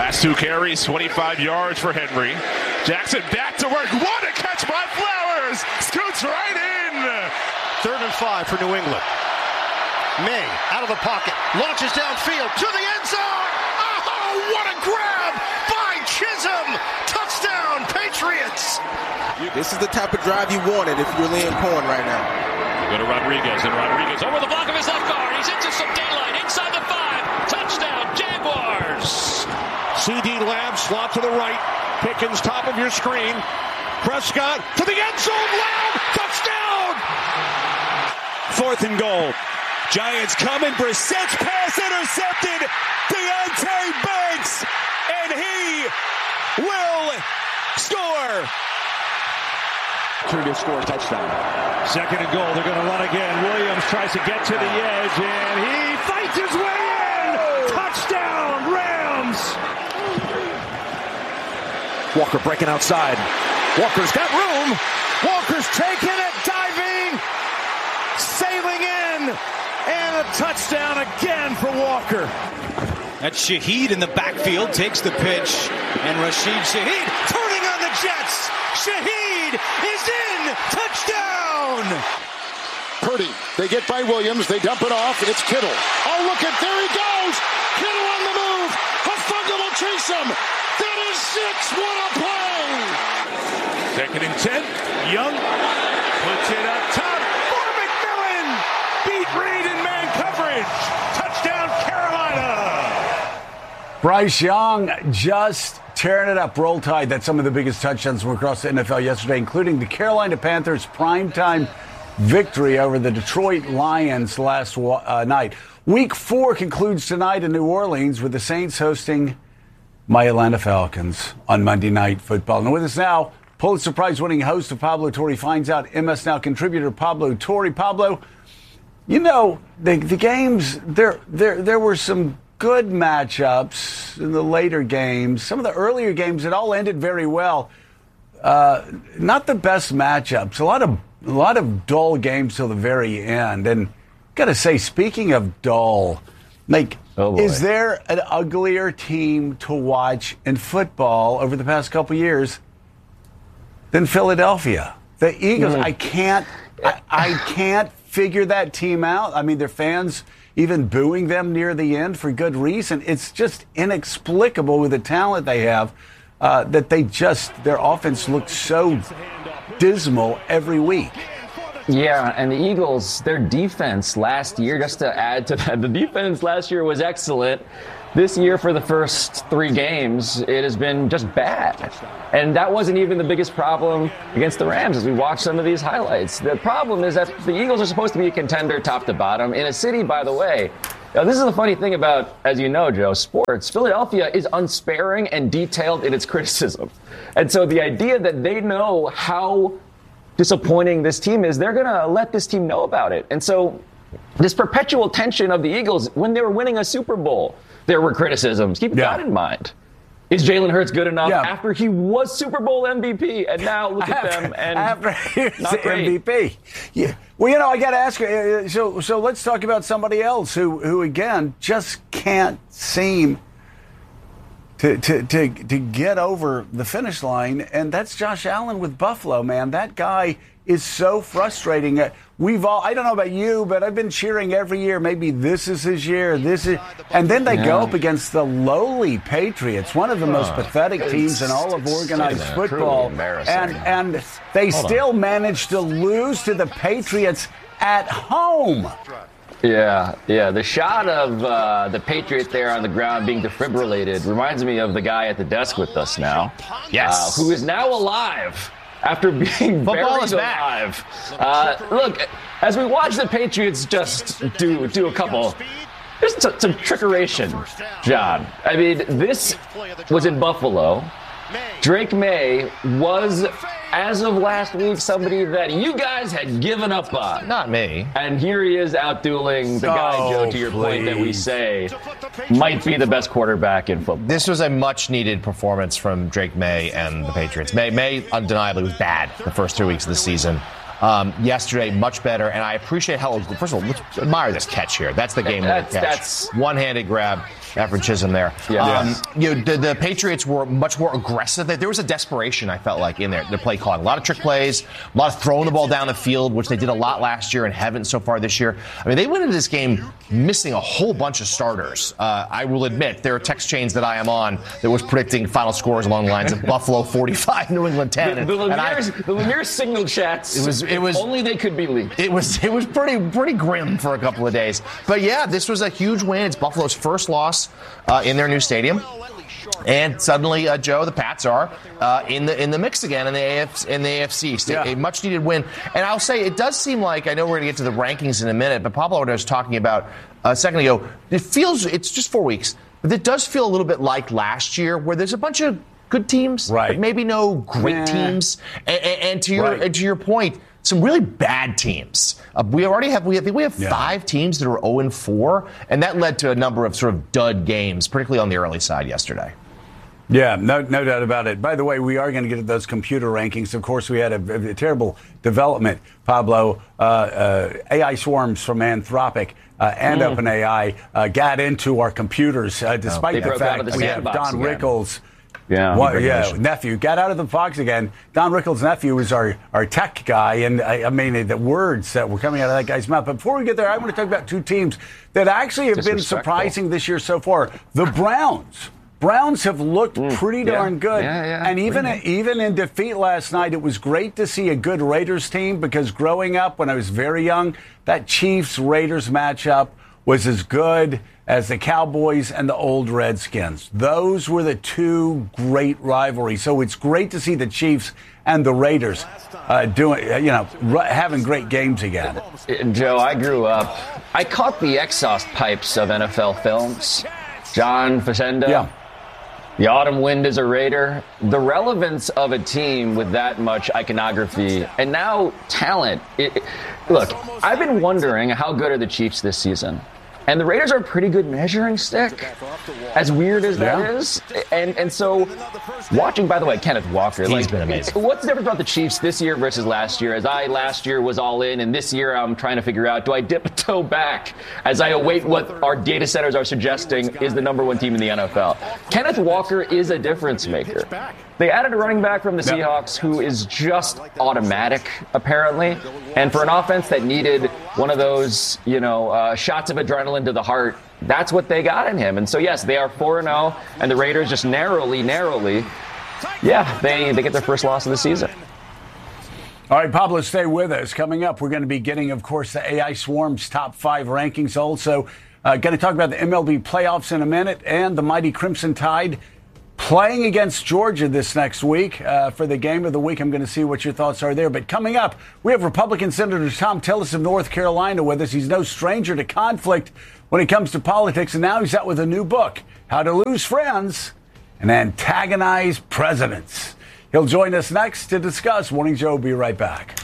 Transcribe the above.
Last 2 carries, 25 yards for Henry. Jackson back to work. What a catch by Flowers! Scoots right in. 3rd and 5 for New England. May out of the pocket, launches downfield to the end zone. Oh, what a grab by Chisholm! Touchdown, Patriots! This is the type of drive you wanted if you're Liam Cohen right now. Go to Rodriguez, and Rodriguez over the block of his left guard. He's into some daylight inside the 5. Touchdown, Jaguars! CD Lamb slot to the right. Pickens top of your screen. Prescott to the end zone. Lamb touchdown. 4th and goal. Giants coming. Brissett's pass intercepted. Deontay Banks, and he will score. To score a touchdown. 2nd and goal. They're going to run again. Williams tries to get to the edge, and he fights his way in. Touchdown, Rams. Walker breaking outside. Walker's got room. Walker's taking it, diving, sailing in, and a touchdown again for Walker. That's Shaheed in the backfield, takes the pitch, and Rashid Shaheed turning on the Jets. Shaheed is in. Touchdown. Purdy. They get by Williams. They dump it off. It's Kittle. Oh, look at, there he goes. Kittle on the move. Hufanga will chase him. That is 6. What a play. 2nd and 10. Young puts it up top for McMillan. Beat Reed in man coverage. Touchdown, Carolina. Bryce Young just tearing it up. Roll Tide. That's some of the biggest touchdowns from across the NFL yesterday, including the Carolina Panthers' primetime victory over the Detroit Lions last night. Week 4 concludes tonight in New Orleans with the Saints hosting my Atlanta Falcons on Monday Night Football. And with us now, Pulitzer Prize-winning host of Pablo Torre Finds Out, MS Now contributor Pablo Torre. Pablo, you know, the games, there were some good matchups in the later games. Some of the earlier games, it all ended very well. Not the best matchups. A lot of dull games till the very end. And got to say, speaking of dull, is there an uglier team to watch in football over the past couple years than Philadelphia? The Eagles. I can't figure that team out. I mean, their fans even booing them near the end for good reason. It's just inexplicable with the talent they have that their offense looks so dismal every week. Yeah, and the Eagles, their defense last year, just to add to that, the defense last year was excellent. This year, for the first 3 games, it has been just bad. And that wasn't even the biggest problem against the Rams as we watch some of these highlights. The problem is that the Eagles are supposed to be a contender top to bottom in a city, by the way. Now, this is the funny thing about, as you know, Joe, sports. Philadelphia is unsparing and detailed in its criticism. And so the idea that they know how disappointing this team is, they're going to let this team know about it. And so this perpetual tension of the Eagles, when they were winning a Super Bowl, there were criticisms. Keep that in mind. Is Jalen Hurts good enough after he was Super Bowl MVP? And now look at them and after he was not great. MVP. Yeah. Well, you know, I got to ask you. So let's talk about somebody else who again just can't seem to get over the finish line, and that's Josh Allen with Buffalo. Man, that guy is so frustrating. I don't know about you, but I've been cheering every year. Maybe this is his year. And then they go up against the lowly Patriots, one of the most pathetic teams in all of organized football. And they still manage to lose to the Patriots at home. Yeah. The shot of the Patriot there on the ground being defibrillated reminds me of the guy at the desk with us now. Yes. Who is now alive after being buried alive. Look, as we watch the Patriots just do a couple, there's some trickeration, John. I mean, this was in Buffalo. Drake May was, as of last week, somebody that you guys had given up on. Not me. And here he is out-dueling the guy, Joe, to your point, that we say might be the best quarterback in football. This was a much-needed performance from Drake May and the Patriots. May undeniably was bad the first 3 weeks of the season. yesterday, much better. And I appreciate how, first of all, let's admire this catch here. That's the game-winning catch. That's one-handed grab. Efren Chisholm there. The Patriots were much more aggressive. There was a desperation, I felt like, in there. The play calling. A lot of trick plays, a lot of throwing the ball down the field, which they did a lot last year and haven't so far this year. I mean, they went into this game missing a whole bunch of starters. I will admit, there are text chains that I am on that was predicting final scores along the lines of Buffalo 45, New England 10. The Lemire signal chats, it was only they could be leaked. It was pretty grim for a couple of days. But yeah, this was a huge win. It's Buffalo's first loss in their new stadium. And suddenly, Joe, the Pats are in the mix again in the AFC. A much-needed win. And I'll say, it does seem like, I know we're going to get to the rankings in a minute, but Pablo was talking about a second ago, it's just 4 weeks, but it does feel a little bit like last year where there's a bunch of good teams, but maybe no great teams. And to your point, some really bad teams. We have 5 teams that are 0-4, and that led to a number of sort of dud games, particularly on the early side yesterday. Yeah, no doubt about it. By the way, we are going to get to those computer rankings. Of course, we had a terrible development, Pablo. AI swarms from Anthropic and OpenAI got into our computers, despite the fact that we have Don Rickles. Nephew got out of the box again. Don Rickles' nephew is our tech guy, and I mean the words that were coming out of that guy's mouth. But before we get there, I want to talk about 2 teams that actually have been surprising this year so far. The Browns. Browns have looked pretty darn good. And even in defeat last night, it was great to see a good Raiders team, because growing up when I was very young, that Chiefs-Raiders matchup was as good as the Cowboys and the old Redskins. Those were the 2 great rivalries. So it's great to see the Chiefs and the Raiders having great games again. Joe, I grew up, I caught the exhaust pipes of NFL films. John Facenda. The Autumn Wind is a Raider. The relevance of a team with that much iconography and now talent. Look, I've been wondering how good are the Chiefs this season. And the Raiders are a pretty good measuring stick, as weird as that is. And so, watching, by the way, Kenneth Walker. He's been amazing. What's the difference about the Chiefs this year versus last year? As I last year was all in, and this year I'm trying to figure out, do I dip a toe back as I await what our data centers are suggesting is the number 1 team in the NFL? Kenneth Walker is a difference maker. They added a running back from the Seahawks who is just automatic, apparently. And for an offense that needed one of those, shots of adrenaline to the heart, that's what they got in him. And so, yes, they are 4-0, and the Raiders just narrowly, they get their first loss of the season. All right, Pablo, stay with us. Coming up, we're going to be getting, of course, the AI Swarm's top 5 rankings. Also, going to talk about the MLB playoffs in a minute, and the mighty Crimson Tide playing against Georgia this next week for the game of the week. I'm going to see what your thoughts are there. But coming up, we have Republican Senator Thom Tillis of North Carolina with us. He's no stranger to conflict when it comes to politics, and now he's out with a new book, How to Lose Friends and Antagonize Presidents. He'll join us next to discuss. Morning Joe will be right back.